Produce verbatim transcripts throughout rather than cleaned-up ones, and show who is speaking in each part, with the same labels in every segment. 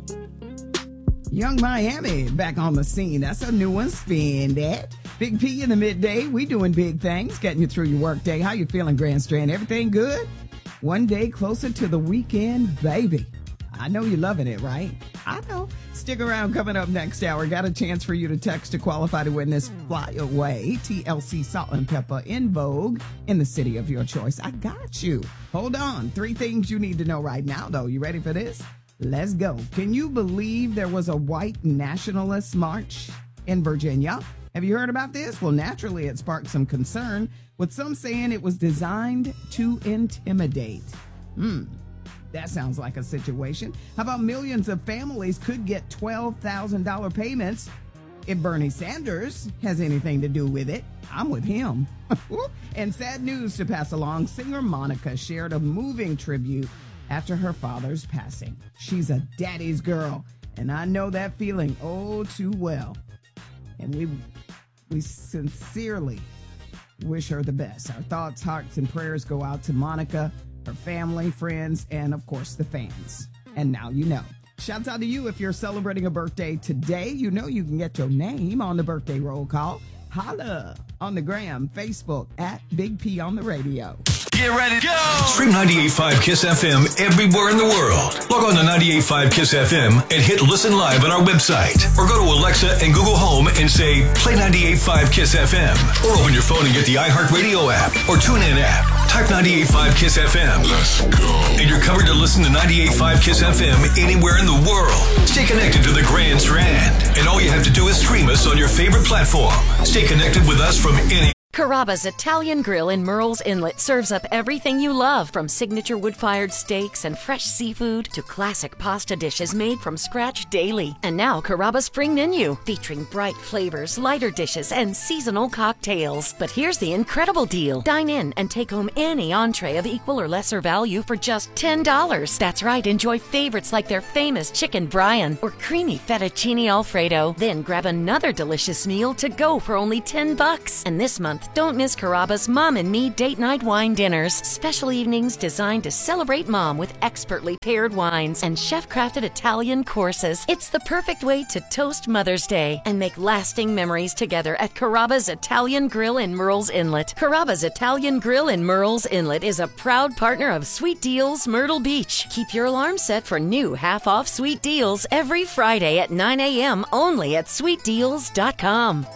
Speaker 1: Young Miami back on the scene. That's a new one. Spin that. Big P in the midday. We doing big things, getting you through your work day. How you feeling, Grand Strand? Everything good? One day closer to the weekend, baby. I know you're loving it, right? I know. Stick around. Coming up next hour. Got a chance for you to text to qualify to win this Fly Away T L C Salt and Pepper in vogue in the city of your choice. I got you. Hold on. Three things you need to know right now, though. You ready for this? Let's go. Can you believe there was a white nationalist march in Virginia? Have you heard about this? Well, naturally, it sparked some concern, with some saying it was designed to intimidate. Hmm. That sounds like a situation. How about millions of families could get twelve thousand dollars payments if Bernie Sanders has anything to do with it? I'm with him. And sad news to pass along, singer Monica shared a moving tribute after her father's passing. She's a daddy's girl, and I know that feeling oh too well. And we we sincerely wish her the best. Our thoughts, hearts, and prayers go out to Monica, her family, friends, and of course the fans. And now you know. Shouts out to you if you're celebrating a birthday today. You know you can get your name on the birthday roll call. Holla on the gram, Facebook at Big P on the radio.
Speaker 2: Get ready to go! Stream ninety-eight point five KISS F M everywhere in the world. Log on to ninety-eight point five KISS F M and hit listen live on our website. Or go to Alexa and Google Home and say, play ninety-eight point five KISS F M. Or open your phone and get the iHeartRadio app or TuneIn app. Type ninety-eight point five KISS F M. Let's go. And you're covered to listen to ninety-eight point five KISS F M anywhere in the world. Stay connected to the Grand Strand. And all you have to do is stream us on your favorite platform. Stay connected with us from any...
Speaker 3: Carrabba's Italian Grill in Murrells Inlet serves up everything you love, from signature wood-fired steaks and fresh seafood to classic pasta dishes made from scratch daily. And now Carrabba's spring menu, featuring bright flavors, lighter dishes, and seasonal cocktails. But here's the incredible deal. Dine in and take home any entree of equal or lesser value for just ten dollars. That's right, enjoy favorites like their famous chicken Brian or creamy fettuccine Alfredo. Then grab another delicious meal to go for only ten bucks. And this month, don't miss Carrabba's Mom and Me Date Night Wine Dinners. Special evenings designed to celebrate mom with expertly paired wines and chef-crafted Italian courses. It's the perfect way to toast Mother's Day and make lasting memories together at Carrabba's Italian Grill in Murrells Inlet. Carrabba's Italian Grill in Murrells Inlet is a proud partner of Sweet Deals Myrtle Beach. Keep your alarm set for new half-off sweet deals every Friday at nine a.m. only at sweet deals dot com.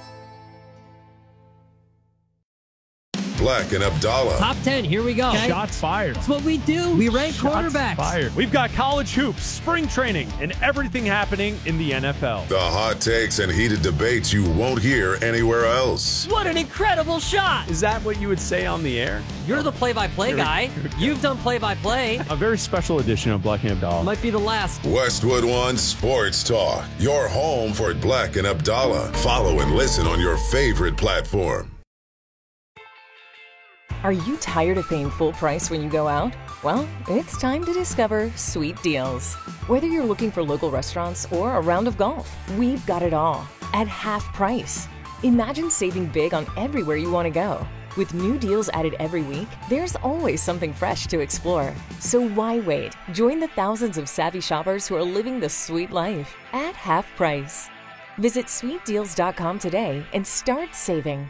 Speaker 4: Black and Abdallah.
Speaker 5: Top ten, here we go.
Speaker 6: Okay. Shots fired.
Speaker 5: That's what we do. We rank
Speaker 6: Shots
Speaker 5: quarterbacks.
Speaker 6: Fired. We've got college hoops, spring training, and everything happening in the N F L.
Speaker 4: The hot takes and heated debates you won't hear anywhere else.
Speaker 5: What an incredible shot.
Speaker 6: Is that what you would say on the air?
Speaker 5: You're the play-by-play guy. You've done play-by-play.
Speaker 6: A very special edition of Black and Abdallah.
Speaker 5: Might be the last.
Speaker 4: Westwood One Sports Talk. Your home for Black and Abdallah. Follow and listen on your favorite platform.
Speaker 7: Are you tired of paying full price when you go out? Well, it's time to discover Sweet Deals. Whether you're looking for local restaurants or a round of golf, we've got it all at half price. Imagine saving big on everywhere you want to go. With new deals added every week, there's always something fresh to explore. So why wait? Join the thousands of savvy shoppers who are living the sweet life at half price. Visit sweet deals dot com today and start saving.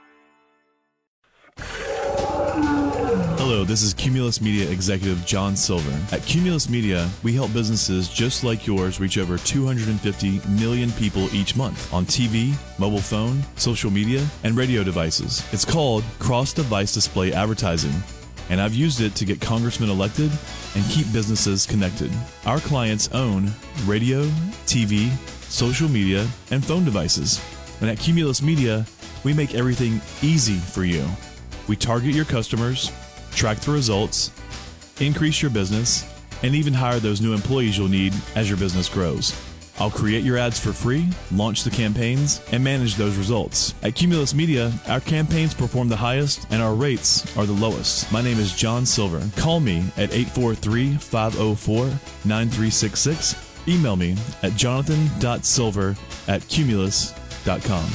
Speaker 8: Hello, this is Cumulus Media Executive John Silver. At Cumulus Media, we help businesses just like yours reach over two hundred fifty million people each month on T V, mobile phone, social media, and radio devices. It's called cross-device display advertising, and I've used it to get congressmen elected and keep businesses connected. Our clients own radio, T V, social media, and phone devices. And at Cumulus Media, we make everything easy for you. We target your customers, track the results, increase your business, and even hire those new employees you'll need as your business grows. I'll create your ads for free, launch the campaigns, and manage those results. At Cumulus Media, our campaigns perform the highest and our rates are the lowest. My name is John Silver. Call me at eight four three, five oh four, nine three six six. Email me at jonathan dot silver at cumulus dot com.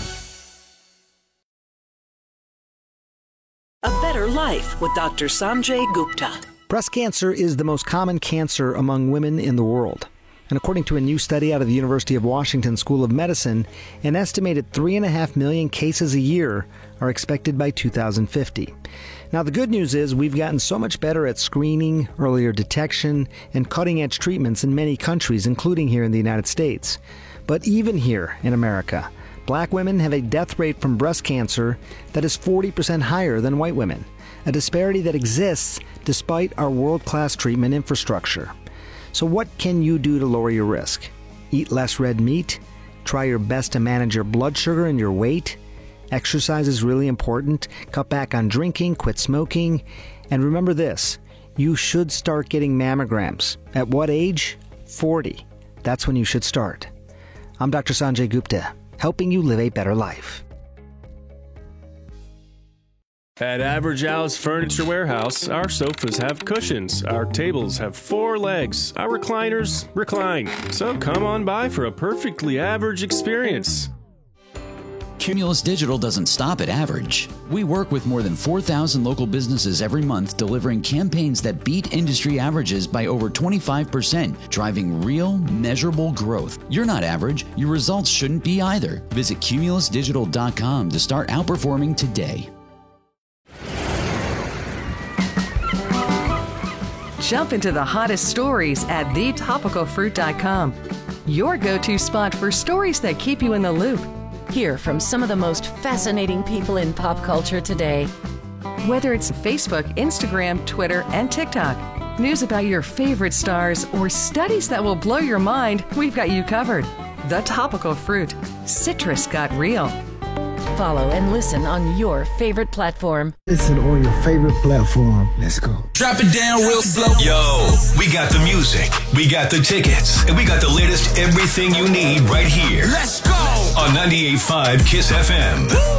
Speaker 9: A Better Life with Doctor Sanjay Gupta.
Speaker 10: Breast cancer is the most common cancer among women in the world. And according to a new study out of the University of Washington School of Medicine, an estimated three and a half million cases a year are expected by two thousand fifty. Now, the good news is we've gotten so much better at screening, earlier detection, and cutting-edge treatments in many countries, including here in the United States. But even here in America, black women have a death rate from breast cancer that is forty percent higher than white women, a disparity that exists despite our world-class treatment infrastructure. So what can you do to lower your risk? Eat less red meat? Try your best to manage your blood sugar and your weight? Exercise is really important. Cut back on drinking, quit smoking. And remember this, you should start getting mammograms. At what age? forty. That's when you should start. I'm Doctor Sanjay Gupta, helping you live a better life.
Speaker 11: At Average Al's Furniture Warehouse, our sofas have cushions, our tables have four legs, our recliners recline. So come on by for a perfectly average experience.
Speaker 12: Cumulus Digital doesn't stop at average. We work with more than four thousand local businesses every month, delivering campaigns that beat industry averages by over twenty-five percent, driving real, measurable growth. You're not average. Your results shouldn't be either. Visit cumulus digital dot com to start outperforming today.
Speaker 13: Jump into the hottest stories at the topical fruit dot com. Your go-to spot for stories that keep you in the loop.
Speaker 3: Hear from some of the most fascinating people in pop culture today.
Speaker 13: Whether it's Facebook, Instagram, Twitter, and TikTok, news about your favorite stars, or studies that will blow your mind, we've got you covered. The Topical Fruit. Citrus got real.
Speaker 3: Follow and listen on your favorite platform.
Speaker 14: Listen on your favorite platform. Let's go.
Speaker 2: Drop it down real slow. Yo, we got the music, we got the tickets, and we got the latest everything you need right here. Let's go on ninety-eight point five Kiss F M.